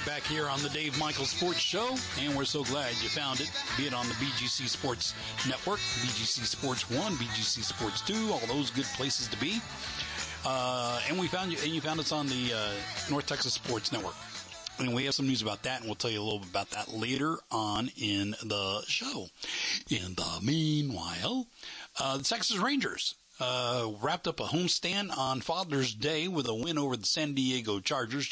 back here on the Dave Michaels Sports Show, and we're so glad you found it, be it on the BGC Sports Network, BGC Sports 1, BGC Sports 2, all those good places to be. And we found you, and you found us on the North Texas Sports Network. And we have some news about that, and we'll tell you a little bit about that later on in the show. In the meanwhile, the Texas Rangers wrapped up a homestand on Father's Day with a win over the San Diego Chargers.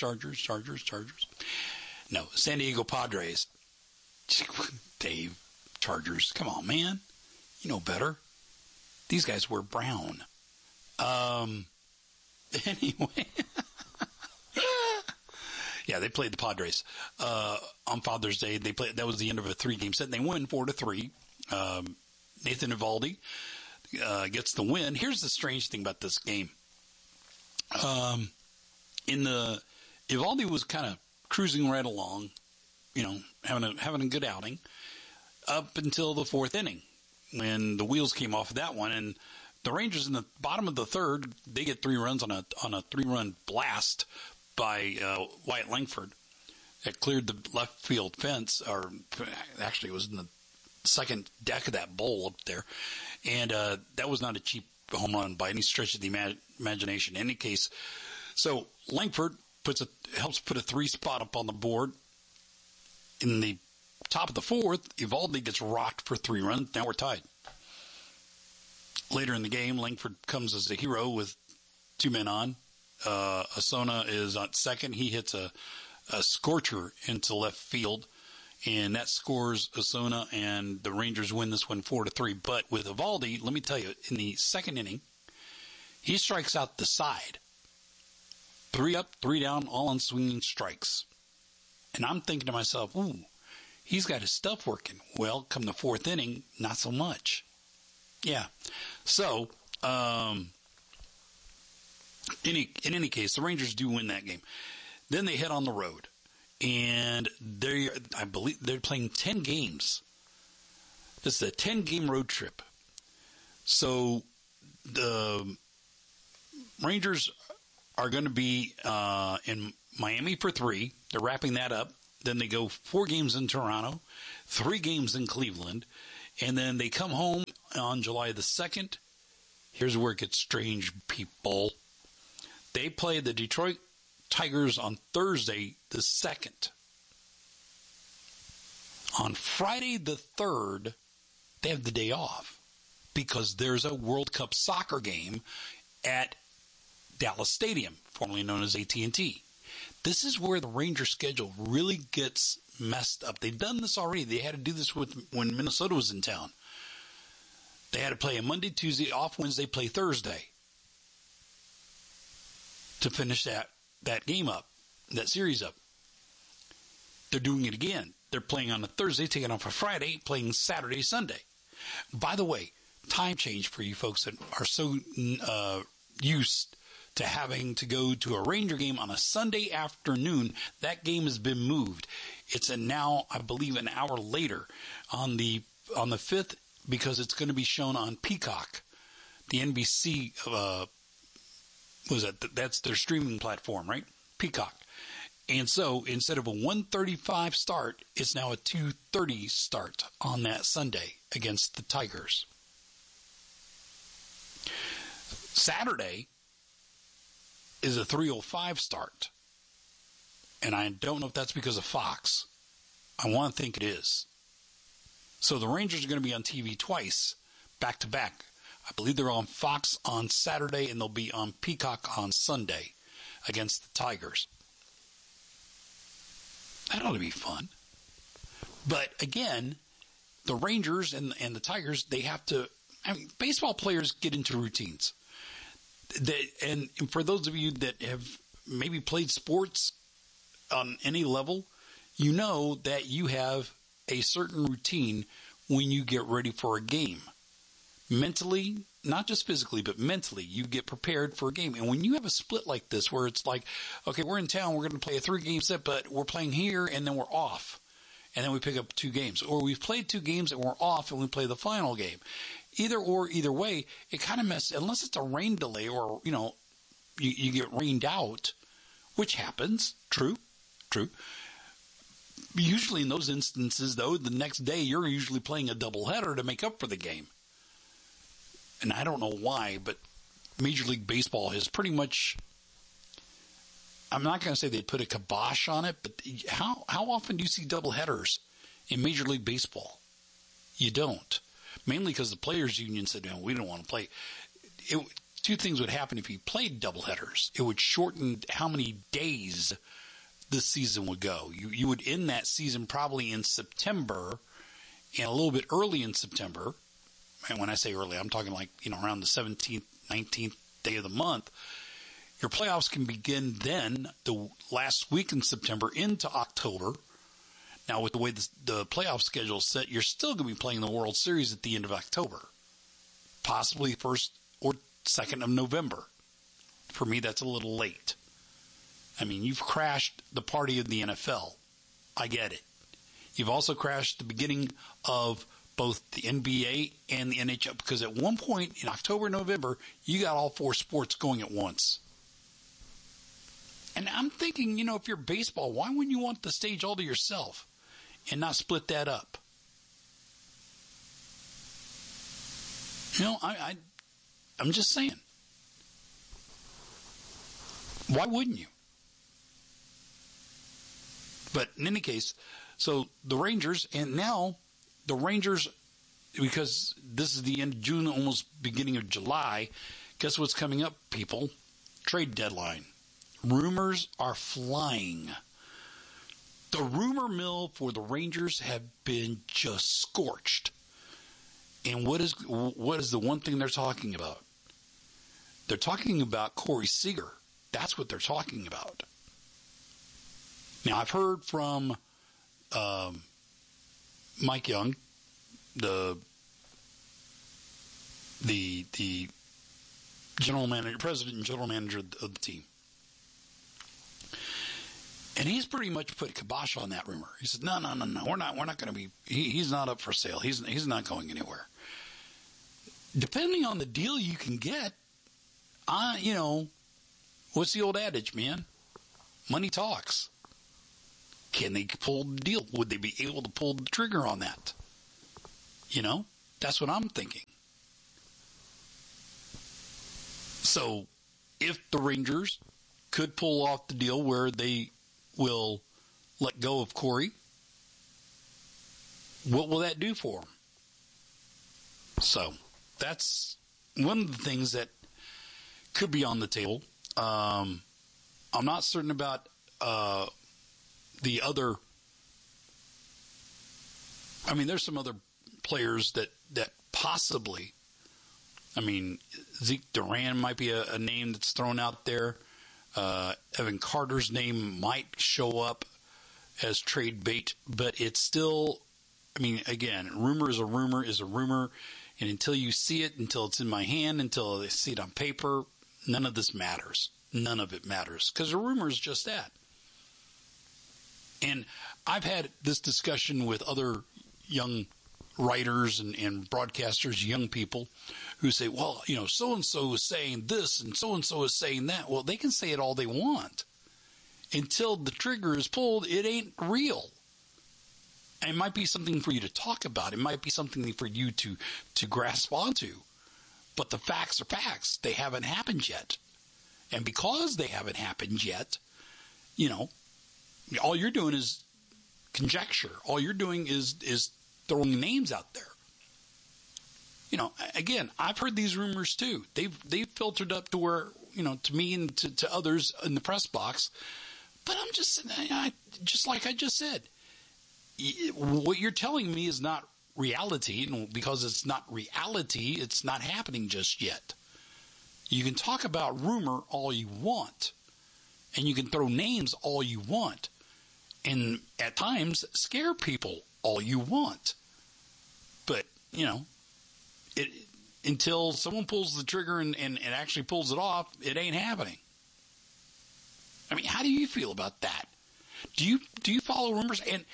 No, San Diego Padres. Dave, Chargers. Come on, man. You know better. These guys wear brown. Anyway. Yeah, they played the Padres on Father's Day. That was the end of a 3-game set, and they win 4-3. Nathan Eovaldi gets the win. Here's the strange thing about this game. Eovaldi was kind of cruising right along, having a good outing up until the fourth inning when the wheels came off of that one, and the Rangers in the bottom of the third, they get 3 runs on a 3-run blast by Wyatt Langford. It cleared the left field fence, or actually it was in the second deck of that bowl up there. And that was not a cheap home run by any stretch of the imagination. In any case, so Langford helps put a 3 spot up on the board. In the top of the fourth, Eovaldi gets rocked for 3 runs. Now we're tied. Later in the game, Langford comes as the hero with 2 men on. Osuna is on second. He hits a scorcher into left field, and that scores Osuna, and the Rangers win this one 4-3. But with Eovaldi, let me tell you, in the second inning, he strikes out the side. 3 up, 3 down, all on swinging strikes. And I'm thinking to myself, ooh, he's got his stuff working. Well, come the fourth inning, not so much. Yeah. So, in any case, the Rangers do win that game. Then they head on the road, and I believe they're playing 10 games. This is a 10-game road trip. So the Rangers are going to be in Miami for 3. They're wrapping that up. Then they go 4 games in Toronto, 3 games in Cleveland, and then they come home on July the 2nd. Here's where it gets strange, people. They play the Detroit Tigers on Thursday the 2nd. On Friday the 3rd, they have the day off because there's a World Cup soccer game at Dallas Stadium, formerly known as AT&T. This is where the Rangers schedule really gets messed up. They've done this already. They had to do this when Minnesota was in town. They had to play a Monday, Tuesday, off Wednesday, play Thursday to finish that game up, that series up. They're doing it again. They're playing on a Thursday, taking off a Friday, playing Saturday, Sunday. By the way, time change for you folks that are so used to having to go to a Ranger game on a Sunday afternoon. That game has been moved. It's now, I believe, an hour later on the 5th, because it's going to be shown on Peacock, the NBC. That's their streaming platform, right? Peacock. And so instead of a 1:35 start, it's now a 2:30 start on that Sunday against the Tigers. Saturday is a 3:05 start. And I don't know if that's because of Fox. I want to think it is. So the Rangers are going to be on TV twice, back to back. I believe they're on Fox on Saturday, and they'll be on Peacock on Sunday against the Tigers. That ought to be fun. But again, the Rangers and the Tigers, they have to, baseball players get into routines. And for those of you that have maybe played sports on any level, you know that you have a certain routine when you get ready for a game. Mentally, not just physically, but mentally, you get prepared for a game. And when you have a split like this, where it's like, okay, we're in town, we're going to play a 3-game set, but we're playing here, and then we're off. And then we pick up 2 games. Or we've played 2 games, and we're off, and we play the final game. Either way, it kind of messes, unless it's a rain delay or, you get rained out, which happens, true. Usually in those instances, though, the next day you're usually playing a doubleheader to make up for the game. And I don't know why, but Major League Baseball has pretty much, I'm not going to say they put a kibosh on it, but how often do you see doubleheaders in Major League Baseball? You don't. Mainly because the Players Union said, no, we don't want to play. Two things would happen if you played doubleheaders. It would shorten how many days this season would go. You would end that season probably in September and a little bit early in September. And when I say early, I'm talking like, around the 17th, 19th day of the month. Your playoffs can begin then, the last week in September into October. Now, with the way the playoff schedule is set, you're still going to be playing the World Series at the end of October. Possibly 1st or 2nd of November. For me, that's a little late. I mean, you've crashed the party of the NFL. I get it. You've also crashed the beginning of both the NBA and the NHL, because at one point in October, November, you got all 4 sports going at once. And I'm thinking, if you're baseball, why wouldn't you want the stage all to yourself and not split that up? I'm just saying. Why wouldn't you? But in any case, so the Rangers, and now the Rangers, because this is the end of June, almost beginning of July, guess what's coming up, people? Trade deadline. Rumors are flying. The rumor mill for the Rangers have been just scorched. And what is the one thing they're talking about? They're talking about Corey Seager. That's what they're talking about. Now, I've heard from Mike Young, the general manager, president and general manager of the team. And he's pretty much put a kibosh on that rumor. He said, no, we're not going to be, he's not up for sale. He's not going anywhere. Depending on the deal you can get, what's the old adage, man? Money talks. Can they pull the deal? Would they be able to pull the trigger on that? That's what I'm thinking. So, if the Rangers could pull off the deal where they will let go of Corey, what will that do for them? So, that's one of the things that could be on the table. I'm not certain about the other. I mean, there's some other players that possibly. I mean, Zeke Duran might be a name that's thrown out there. Evan Carter's name might show up as trade bait, but it's still. I mean, again, rumor is a rumor, and until you see it, until it's in my hand, until I see it on paper, none of this matters. None of it matters, because a rumor is just that. And I've had this discussion with other young writers and broadcasters, young people, who say, well, so-and-so is saying this and so-and-so is saying that. Well, they can say it all they want. Until the trigger is pulled, it ain't real. And it might be something for you to talk about. It might be something for you to grasp onto. But the facts are facts. They haven't happened yet. And because they haven't happened yet, all you're doing is conjecture. All you're doing is throwing names out there. Again, I've heard these rumors too. They've filtered up to where, to me and to others in the press box. But I'm just like I just said, what you're telling me is not reality. And because it's not reality, it's not happening just yet. You can talk about rumor all you want, and you can throw names all you want, and at times scare people all you want. But, until someone pulls the trigger and actually pulls it off, it ain't happening. I mean, how do you feel about that? Do you follow rumors? And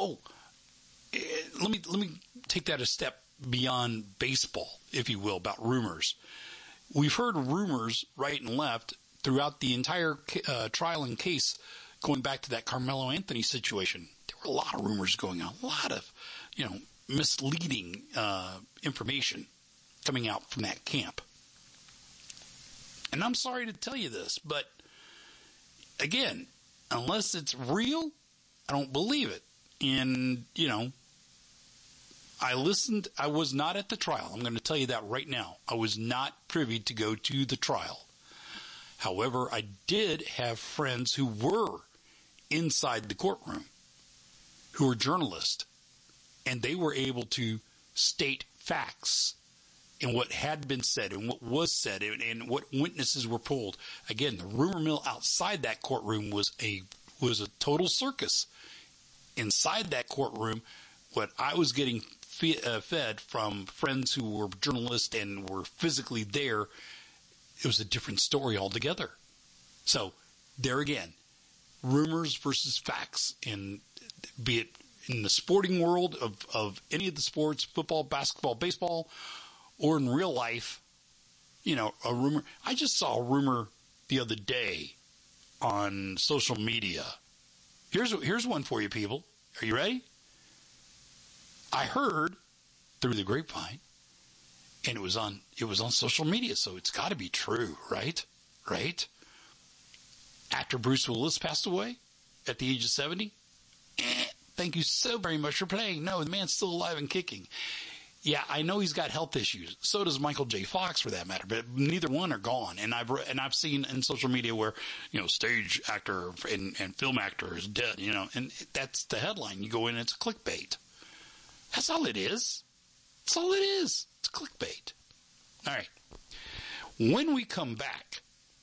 let me take that a step beyond baseball, if you will, about rumors. We've heard rumors right and left throughout the entire trial and case, going back to that Carmelo Anthony situation. There were a lot of rumors going on, a lot of, misleading information coming out from that camp. And I'm sorry to tell you this, but again, unless it's real, I don't believe it. And, I was not at the trial. I'm going to tell you that right now. I was not privy to go to the trial. However, I did have friends who were inside the courtroom, who were journalists, and they were able to state facts and what had been said and what was said and what witnesses were pulled. Again, the rumor mill outside that courtroom was a total circus. Inside that courtroom, what I was getting fed from friends who were journalists and were physically there, it was a different story altogether. So, there again, rumors versus facts, and be it in the sporting world of any of the sports, football, basketball, baseball, or in real life, a rumor. I just saw a rumor the other day on social media. Here's one for you, people. Are you ready? I heard through the grapevine, and it was on social media, so it's got to be true, right? Right? After Bruce Willis passed away at the age of 70, thank you so very much for playing. No, the man's still alive and kicking. Yeah, I know he's got health issues. So does Michael J. Fox, for that matter. But neither one are gone. And I've seen in social media where stage actor and film actor is dead. And that's the headline. You go in, it's clickbait. That's all it is. That's all it is. It's clickbait. All right. When we come back,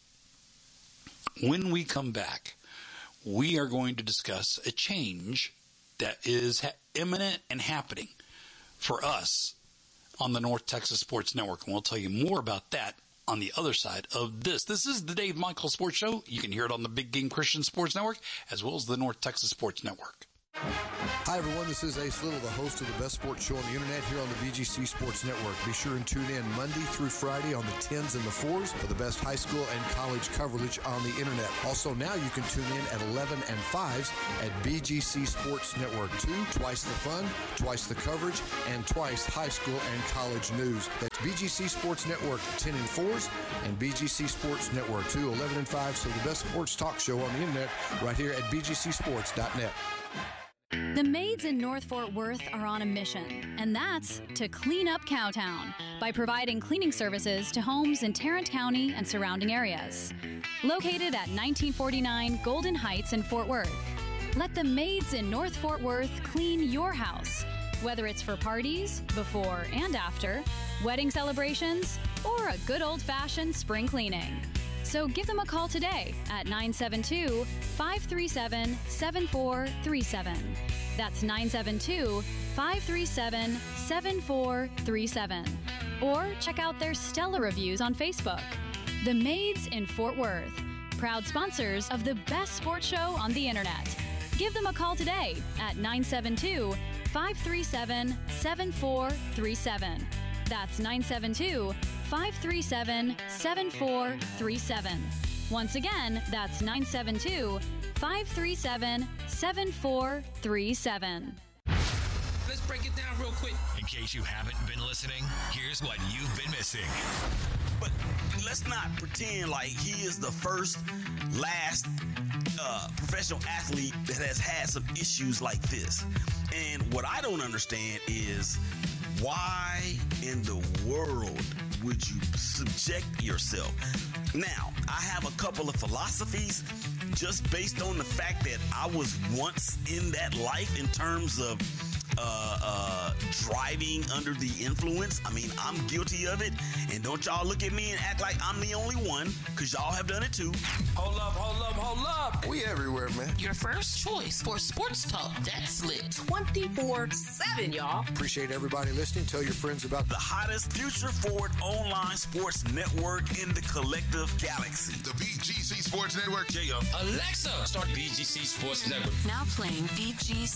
we are going to discuss a change that is imminent and happening for us on the North Texas Sports Network. And we'll tell you more about that on the other side of this. This is the Dave Michael Sports Show. You can hear it on the Big Game Christian Sports Network as well as the North Texas Sports Network. Hi, everyone. This is Ace Little, the host of the best sports show on the internet here on the BGC Sports Network. Be sure and tune in Monday through Friday on the 10s and the 4s for the best high school and college coverage on the internet. Also, now you can tune in at 11 and 5s at BGC Sports Network 2. Twice the fun, twice the coverage, and twice high school and college news. That's BGC Sports Network 10 and 4s and BGC Sports Network 2, 11 and 5s. So the best sports talk show on the internet right here at BGCSports.net. The maids in North Fort Worth are on a mission, and that's to clean up Cowtown by providing cleaning services to homes in Tarrant County and surrounding areas. Located at 1949 Golden Heights in Fort Worth, let the maids in North Fort Worth clean your house, whether it's for parties, before and after, wedding celebrations, or a good old-fashioned spring cleaning. So give them a call today at 972-537-7437. That's 972-537-7437. Or check out their stellar reviews on Facebook. The Maids in Fort Worth, proud sponsors of the best sports show on the internet. Give them a call today at 972-537-7437. That's 972-537-7437. Once again, that's 972-537-7437. Let's break it down real quick. In case you haven't been listening, here's what you've been missing. But let's not pretend like he is the last professional athlete that has had some issues like this. And what I don't understand is why in the world would you subject yourself? Now, I have a couple of philosophies just based on the fact that I was once in that life in terms of driving under the influence. I mean, I'm guilty of it, and don't y'all look at me and act like I'm the only one, because y'all have done it too. Hold up. We everywhere, man. Your first choice for sports talk that's lit 24/7, y'all. Appreciate everybody listening. Tell your friends about The hottest future forward online sports network in the collective galaxy. The BGC Sports Network. Alexa, start BGC Sports Network. Now playing BGC